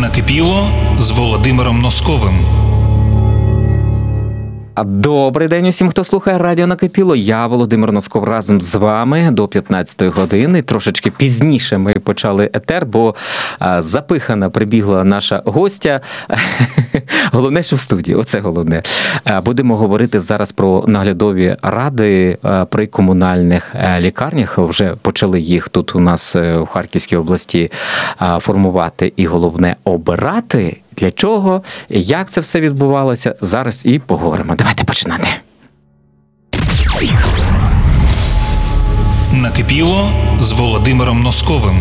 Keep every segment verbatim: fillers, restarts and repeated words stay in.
Накипіло з Володимиром Носковим. Добрий день усім, хто слухає радіо Накипіло. Я, Володимир Носков, разом з вами до п'ятнадцятої години. Трошечки пізніше ми почали етер, бо а, запихана прибігла наша гостя. Головне, що в студії, оце головне. А, будемо говорити зараз про наглядові ради а, при комунальних а, лікарнях. Вже почали їх тут у нас в Харківській області а, формувати і, головне, обирати. Для чого, як це все відбувалося, зараз і поговоримо. Давайте починати. Накипіло з Володимиром Носковим.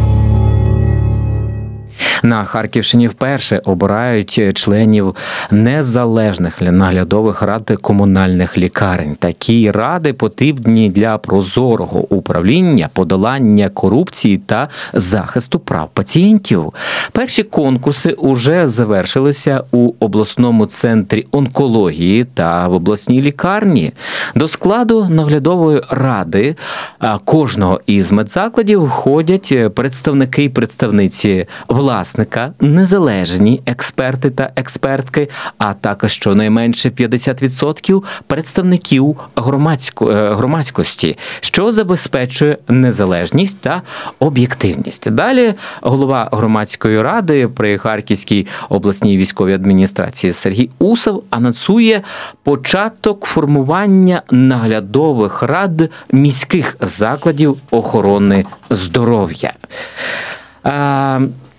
На Харківщині вперше обирають членів незалежних наглядових рад комунальних лікарень. Такі ради потрібні для прозорого управління, подолання корупції та захисту прав пацієнтів. Перші конкурси уже завершилися у обласному центрі онкології та в обласній лікарні. До складу наглядової ради кожного із медзакладів входять представники і представниці власності, незалежні експерти та експертки, а також щонайменше п'ятдесят відсотків представників громадсько, громадськості, що забезпечує незалежність та об'єктивність. Далі голова громадської ради при Харківській обласній військовій адміністрації Сергій Усов анонсує початок формування наглядових рад міських закладів охорони здоров'я. А,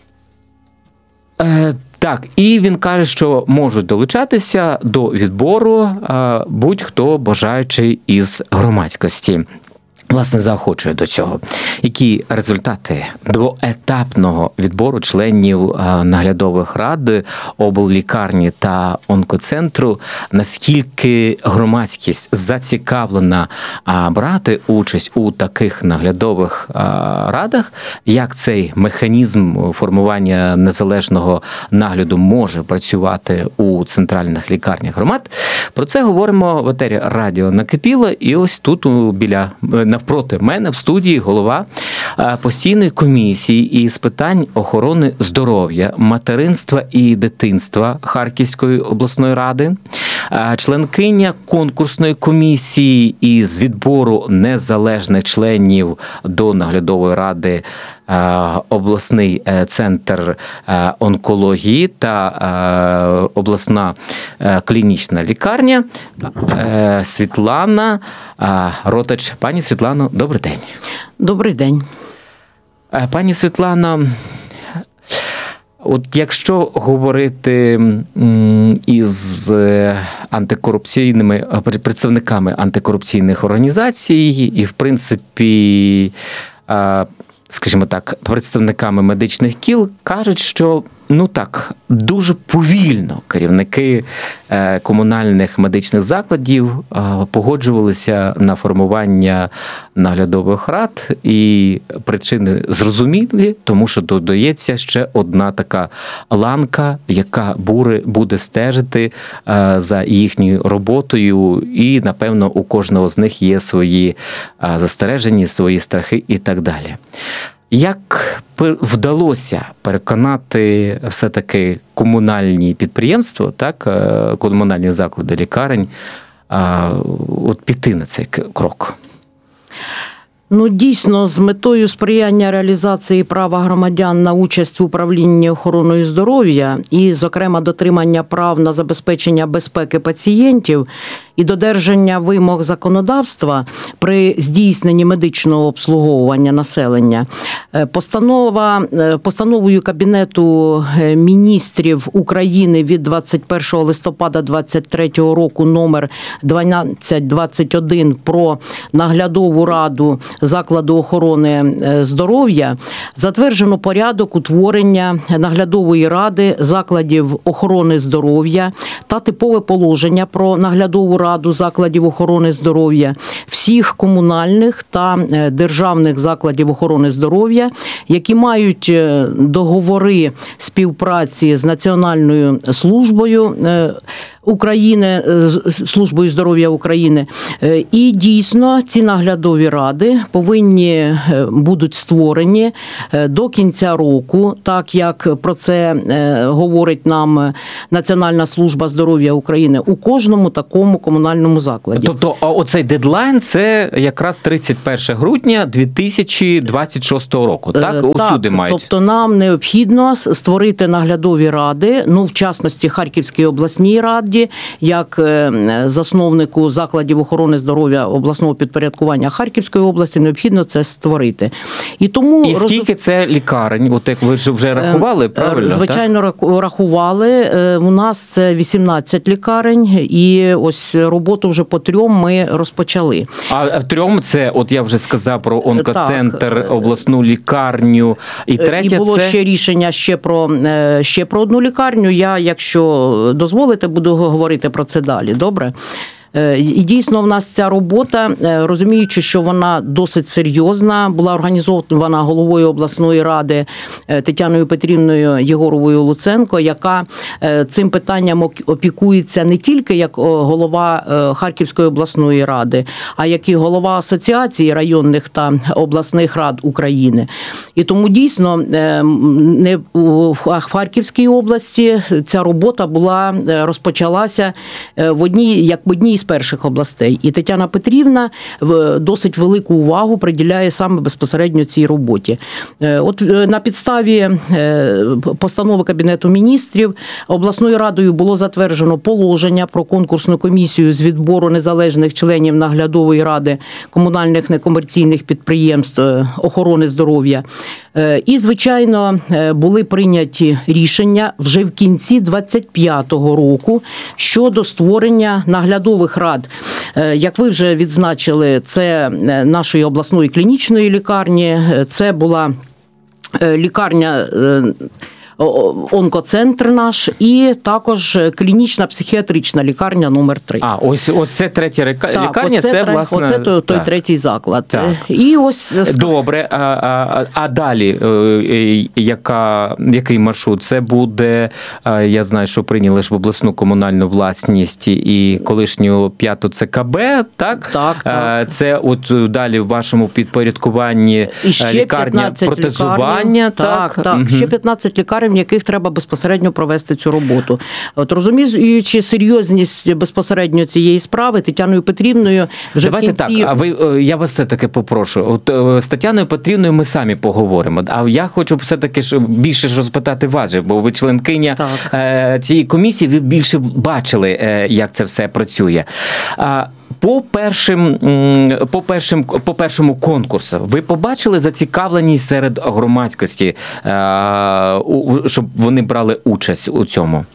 Е, так, і він каже, що можуть долучатися до відбору е, будь-хто бажаючий із громадськості. Власне, заохочує до цього. Які результати двоетапного відбору членів наглядових рад обллікарні та онкоцентру, наскільки громадськість зацікавлена брати участь у таких наглядових радах, як цей механізм формування незалежного нагляду може працювати у центральних лікарнях громад, про це говоримо в етері радіо Накипіло. І ось тут біля навпроти мене в студії голова постійної комісії із питань охорони здоров'я, материнства і дитинства Харківської обласної ради, членкиня конкурсної комісії із відбору незалежних членів до наглядової ради обласний центр онкології та обласна клінічна лікарня Світлана Ротач. Пані Світлано, добрий день. Добрий день. Пані Світлано, от якщо говорити із антикорупційними представниками антикорупційних організацій і, в принципі, скажімо так, представниками медичних кіл, кажуть, що, ну так, дуже повільно керівники комунальних медичних закладів погоджувалися на формування наглядових рад, і причини зрозумілі, тому що додається ще одна така ланка, яка буде стежити за їхньою роботою, і, напевно, у кожного з них є свої застереження, свої страхи і так далі. Як вдалося переконати все-таки комунальні підприємства, так, комунальні заклади лікарень, от піти на цей крок? Ну, дійсно, з метою сприяння реалізації права громадян на участь в управлінні охороною здоров'я і, зокрема, дотримання прав на забезпечення безпеки пацієнтів і додержання вимог законодавства при здійсненні медичного обслуговування населення, постанова, постановою Кабінету міністрів України від двадцять першого листопада двадцять третього року номер дванадцять двадцять один про наглядову раду закладу охорони здоров'я затверджено порядок утворення наглядової ради закладів охорони здоров'я та типове положення про наглядову раду закладів охорони здоров'я всіх комунальних та державних закладів охорони здоров'я, які мають договори співпраці з Національною службою України, з Службою здоров'я України. І дійсно ці наглядові ради повинні будуть створені до кінця року, так як про це говорить нам Національна служба здоров'я України, у кожному такому комунальному закладі. Тобто оцей дедлайн – це якраз тридцять перше грудня дві тисячі двадцять шостого року, так? Так, Усюди мають. тобто нам необхідно створити наглядові ради, ну, в частності Харківській обласній раді, як засновнику закладів охорони здоров'я обласного підпорядкування Харківської області, необхідно це створити. І тому І скільки це лікарень? От як ви ж вже рахували, правильно? Звичайно, так? рахували. У нас це вісімнадцять лікарень, і ось роботу вже по трьом ми розпочали. А трьом це, от я вже сказав про онкоцентр, Так. обласну лікарню, і третє І було це... ще рішення ще про, ще про одну лікарню. Я, якщо дозволите, буду говорити про це далі. Добре? І дійсно в нас ця робота, розуміючи, що вона досить серйозна, була організована головою обласної ради Тетяною Петрівною Єгоровою Луценко, яка цим питанням опікується не тільки як голова Харківської обласної ради, а як і голова Асоціації районних та обласних рад України. І тому дійсно не в Харківській області ця робота була розпочалася в одній, як в одній з перших областей. І Тетяна Петрівна досить велику увагу приділяє саме безпосередньо цій роботі. От на підставі постанови Кабінету міністрів обласною радою було затверджено положення про конкурсну комісію з відбору незалежних членів наглядової ради комунальних некомерційних підприємств охорони здоров'я. І, звичайно, були прийняті рішення вже в кінці двадцять п'ятого року щодо створення наглядових рад. Як ви вже відзначили, це нашої обласної клінічної лікарні, це була лікарня онкоцентр наш і також клінічна психіатрична лікарня номер три. А, ось, ось це третя лікарня, так, це, це, власне... Оце той, той третій заклад. Так. І ось... Добре, а, а, а далі яка, який маршрут? Це буде, я знаю, що прийняли ж в обласну комунальну власність і колишню п'яту ЦКБ, так? Так, так. Це от далі в вашому підпорядкуванні лікарня протезування, так? Так, так. Угу. Ще п'ятнадцять лікарень, в яких треба безпосередньо провести цю роботу. От розуміючи серйозність безпосередньо цієї справи, Тетяною Петрівною вже Давайте в кінці... так, а ви, я вас все-таки попрошу. От з Тетяною Петрівною ми самі поговоримо. А я хочу все-таки більше ж розпитати вас, бо ви членкиня так. цієї комісії, ви більше бачили, як це все працює. По першим, по першим, по першому конкурсу ви побачили зацікавленість серед громадськості, щоб вони брали участь у цьому?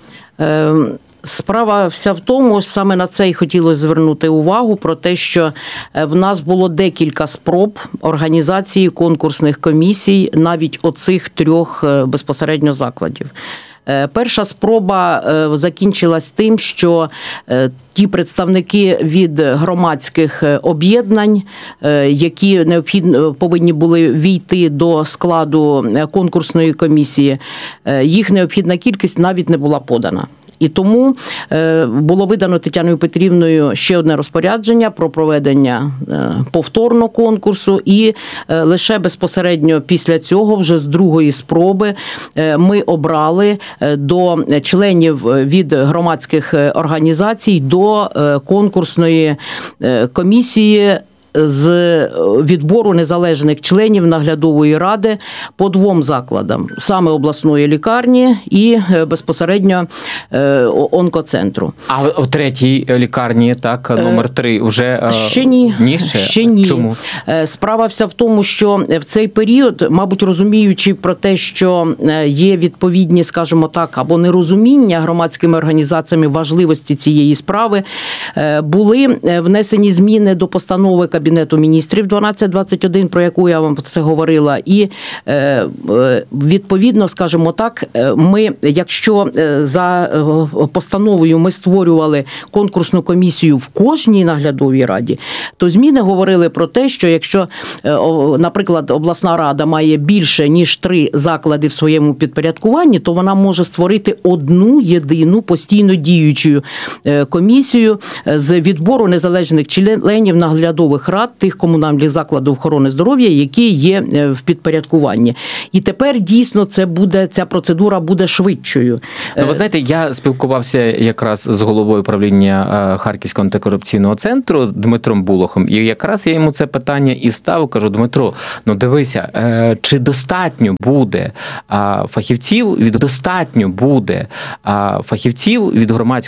Справа вся в тому, саме на це й хотілося звернути увагу, про те, що в нас було декілька спроб організації конкурсних комісій навіть оцих трьох безпосередньо закладів. Перша спроба закінчилась тим, що ті представники від громадських об'єднань, які необхідно повинні були війти до складу конкурсної комісії, їх необхідна кількість навіть не була подана. І тому було видано Тетяною Петрівною ще одне розпорядження про проведення повторного конкурсу, і лише безпосередньо після цього, вже з другої спроби, ми обрали до членів від громадських організацій до конкурсної комісії з відбору незалежних членів наглядової ради по двом закладам. Саме обласної лікарні і безпосередньо онкоцентру. А в третій лікарні, так, номер три, вже... Ще ні. Ні ще? Ще ні. Чому? Справа вся в тому, що в цей період, мабуть, розуміючи про те, що є відповідні, скажімо так, або нерозуміння громадськими організаціями важливості цієї справи, були внесені зміни до постанови Кабінету Кабінету міністрів дванадцять двадцять один, про яку я вам це говорила, і е, е, відповідно, скажімо так, е, ми, якщо е, за е, постановою ми створювали конкурсну комісію в кожній наглядовій раді, то зміни говорили про те, що якщо, е, о, наприклад, обласна рада має більше, ніж три заклади в своєму підпорядкуванні, то вона може створити одну єдину постійно діючу е, комісію з відбору незалежних членів наглядових рад тих комунальних закладів охорони здоров'я, які є в підпорядкуванні. І тепер дійсно це буде, ця процедура буде швидшою. Ну, ви знаєте, я спілкувався якраз з головою управління Харківського антикорупційного центру Дмитром Булохом, і якраз я йому це питання і ставив, кажу: Дмитро, ну дивися, чи достатньо буде фахівців, від достатньо буде фахівців від громадського